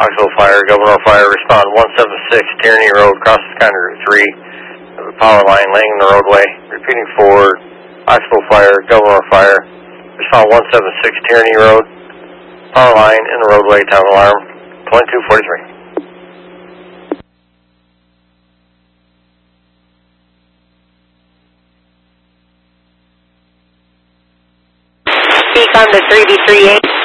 Knoxville Fire, Governor Fire, respond 176, Tierney Road, cross county Route 3, power line laying in the roadway. Repeating for Knoxville Fire, Governor Fire, respond 176, Tierney Road, power line in the roadway, time alarm 2243. Speak on the 3B38.